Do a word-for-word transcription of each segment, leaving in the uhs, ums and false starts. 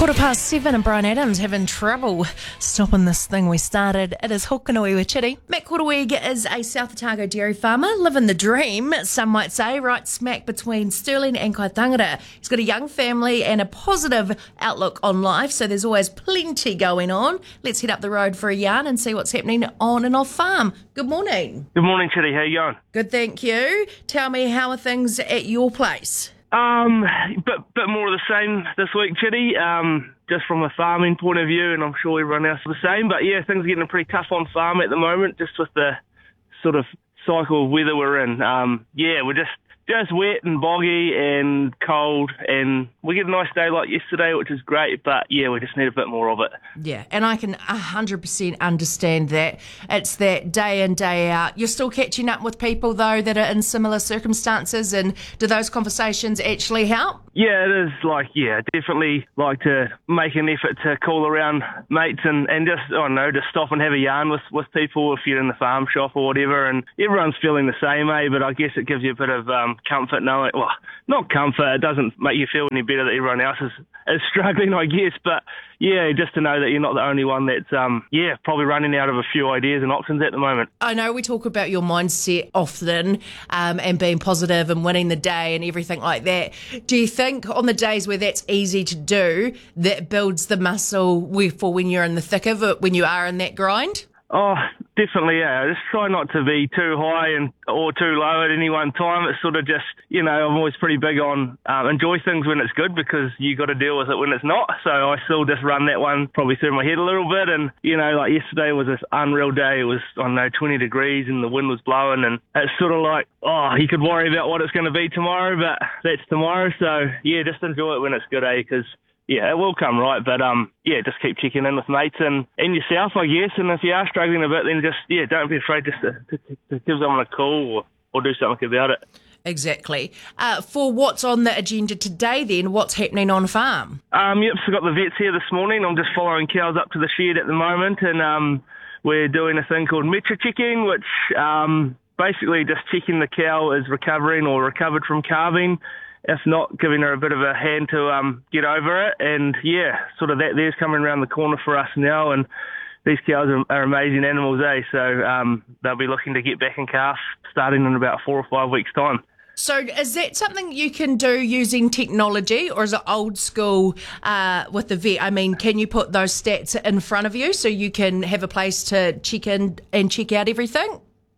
Quarter past seven and Brian Adams having trouble stopping this thing we started. It is Hokanui with Chitty. Matt Korteweg is a South Otago dairy farmer, living the dream, some might say, right smack between Stirling and Kaitangata. He's got a young family and a positive outlook on life, so there's always plenty going on. Let's head up the road for a yarn and see what's happening on and off farm. Good morning. Good morning, Chitty. How you going? Good, thank you. Tell me, how are things at your place? Um, bit bit more of the same this week, Chitty. Um, just from a farming point of view, and I'm sure everyone else is the same. But yeah, things are getting pretty tough on farm at the moment, just with the sort of cycle of weather we're in. Um, yeah, we're just just wet and boggy and cold, and we get a nice day like yesterday, which is great. But yeah, we just need a bit more of it. Yeah, and I can one hundred percent understand that. It's that day in, day out. You're still catching up with people, though, that are in similar circumstances, and do those conversations actually help? Yeah, it is like, yeah, definitely like to make an effort to call around mates and, and just, I don't know, just stop and have a yarn with, with people if you're in the farm shop or whatever, and everyone's feeling the same, eh, but I guess it gives you a bit of um, comfort knowing, well, not comfort, it doesn't make you feel any better that everyone else is, is struggling, I guess, but yeah, just to know that you're not the only one that's, um, yeah, probably running out of a few ideas and options at the moment. I know we talk about your mindset often um, and being positive and winning the day and everything like that. Do you think on the days where that's easy to do, that builds the muscle for when you're in the thick of it, when you are in that grind? Oh, definitely, yeah. Just try not to be too high and or too low at any one time. It's sort of just, you know, I'm always pretty big on um, enjoy things when it's good, because you got to deal with it when it's not. So I still just run that one probably through my head a little bit. And, you know, like yesterday was this unreal day. It was, I don't know, twenty degrees and the wind was blowing. And it's sort of like, oh, you could worry about what it's going to be tomorrow, but that's tomorrow. So, yeah, just enjoy it when it's good, eh? Because yeah, it will come right, but um, yeah, just keep checking in with mates and, and yourself, I guess. And if you are struggling a bit, then just, yeah, don't be afraid just to, to, to give someone a call or, or do something about it. Exactly. Uh, for what's on the agenda today then, what's happening on farm? Um, yep, so got the vets here this morning. I'm just following cows up to the shed at the moment, and um, we're doing a thing called metra checking, which um, basically just checking the cow is recovering or recovered from calving. If not, giving her a bit of a hand to um, get over it. And yeah, sort of that there's coming around the corner for us now. And these cows are, are amazing animals, eh? So um, they'll be looking to get back in calf starting in about four or five weeks' time. So is that something you can do using technology, or is it old school uh, with the vet? I mean, can you put those stats in front of you so you can have a place to check in and check out everything?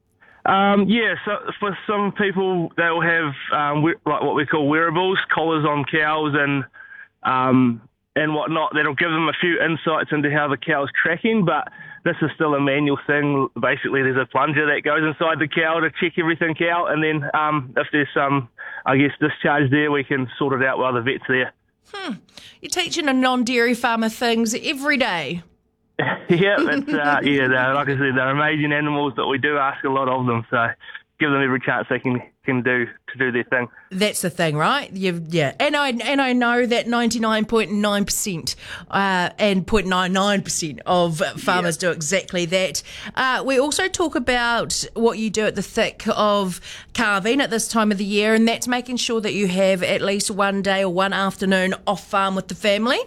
Um, yeah, so for some people, they'll have um, we, like what we call wearables, collars on cows and um, and whatnot. That'll give them a few insights into how the cow's tracking, but this is still a manual thing. Basically, there's a plunger that goes inside the cow to check everything out, and then um, if there's some, I guess, discharge there, we can sort it out while the vet's there. Hmm. You're teaching a non-dairy farmer things every day. yeah, that's, uh, yeah. They're, like I said, they're amazing animals, but we do ask a lot of them. So give them every chance they can can do to do their thing. That's the thing, right? You've, yeah, and I and I know that ninety-nine point nine percent uh, and zero point nine nine percent of farmers yeah. do exactly that. Uh, we also talk about what you do at the thick of calving at this time of the year, and that's making sure that you have at least one day or one afternoon off farm with the family.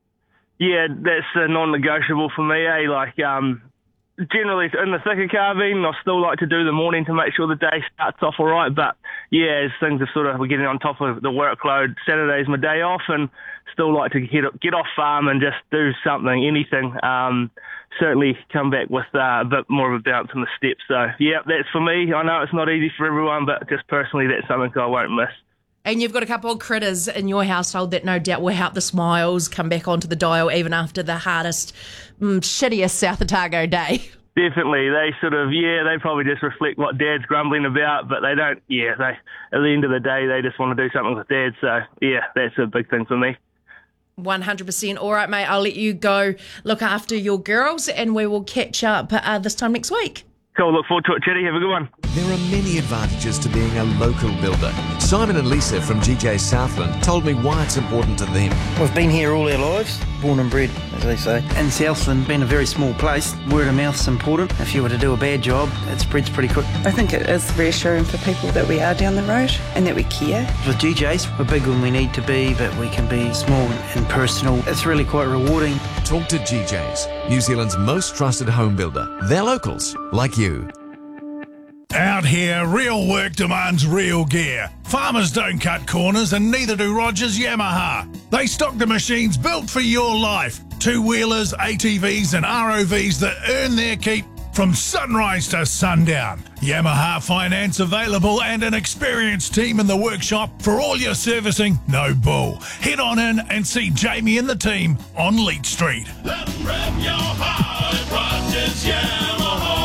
Yeah, that's a non-negotiable for me, eh? Like, um, generally in the thick of calving, I still like to do the morning to make sure the day starts off all right. But yeah, as things are sort of, we're getting on top of the workload, Saturday's my day off, and still like to get get off farm and just do something, anything. Um, certainly come back with uh, a bit more of a bounce in the steps. So yeah, that's for me. I know it's not easy for everyone, but just personally, that's something I won't miss. And you've got a couple of critters in your household that no doubt will help the smiles come back onto the dial even after the hardest, mm, shittiest South Otago day. Definitely. They sort of, yeah, they probably just reflect what Dad's grumbling about, but they don't, yeah, they at the end of the day, they just want to do something with Dad. So, yeah, that's a big thing for me. one hundred percent. All right, mate, I'll let you go look after your girls and we will catch up uh, this time next week. Cool, look forward to it, Chitty. Have a good one. There are many advantages to being a local builder. Simon and Lisa from G J Southland told me why it's important to them. We've been here all our lives, born and bred, as they say. In Southland, being a very small place, word of mouth's important. If you were to do a bad job, it spreads pretty quick. I think it is reassuring for people that we are down the road and that we care. With G Js, we're big when we need to be, but we can be small and personal. It's really quite rewarding. Talk to G Js, New Zealand's most trusted home builder. They're locals, like you. Out here, real work demands real gear. Farmers don't cut corners and neither do Rogers Yamaha. They stock the machines built for your life. Two-wheelers, A T Vs and R O Vs that earn their keep from sunrise to sundown. Yamaha finance available and an experienced team in the workshop for all your servicing, no bull. Head on in and see Jamie and the team on Leach Street. Let them rev your heart at Rogers Yamaha.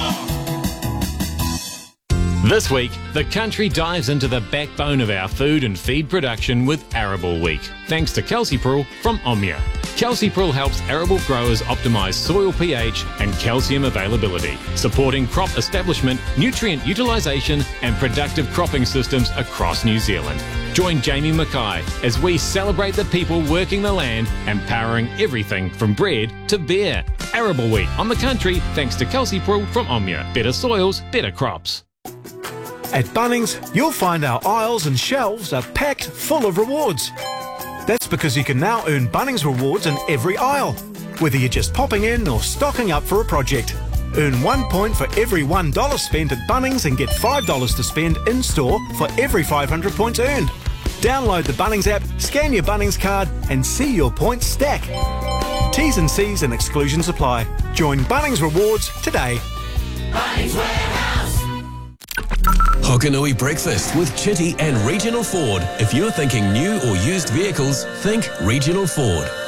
This week, the country dives into the backbone of our food and feed production with Arable Week, thanks to Kelsey-Pearl from Omnia. Kelsey-Pearl helps arable growers optimise soil pH and calcium availability, supporting crop establishment, nutrient utilisation and productive cropping systems across New Zealand. Join Jamie Mackay as we celebrate the people working the land and powering everything from bread to beer. Arable Week on the country, thanks to Kelsey-Pearl from Omnia. Better soils, better crops. At Bunnings, you'll find our aisles and shelves are packed full of rewards. That's because you can now earn Bunnings rewards in every aisle, whether you're just popping in or stocking up for a project. Earn one point for every one dollar spent at Bunnings and get five dollars to spend in-store for every five hundred points earned. Download the Bunnings app, scan your Bunnings card and see your points stack. T's and C's and exclusions apply. Join Bunnings Rewards today. Bunnings Warehouse. Hokanui Breakfast with Chitty and Regional Ford. If you're thinking new or used vehicles, think Regional Ford.